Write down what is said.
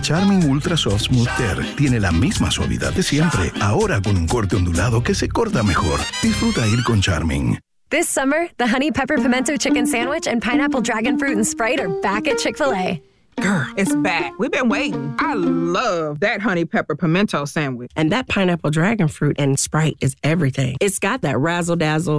Charmin Ultra Soft Smooth Tear tiene la misma suavidad de siempre, ahora con un corte ondulado que se corta mejor. Disfruta ir con Charmin. This summer, the Honey Pepper Pimento Chicken Sandwich and Pineapple Dragon Fruit and Sprite are back at Chick-fil-A. Girl, it's back. We've been waiting. I love that Honey Pepper Pimento Sandwich. And that Pineapple Dragon Fruit and Sprite is everything. It's got that razzle-dazzle,